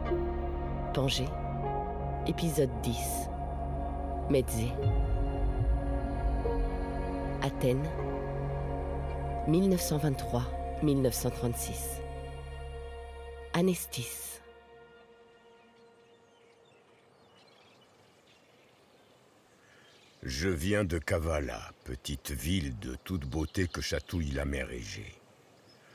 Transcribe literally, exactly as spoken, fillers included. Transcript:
Pangée, épisode dix. Médée. Athènes, mille neuf cent vingt-trois à mille neuf cent trente-six. Anestis. Je viens de Kavala, petite ville de toute beauté que chatouille la mer Égée.